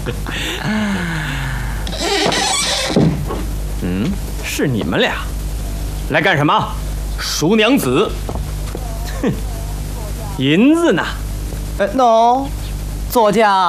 嗯，是你们俩来干什么？赎娘子。哼，银子呢？ 喏，作家。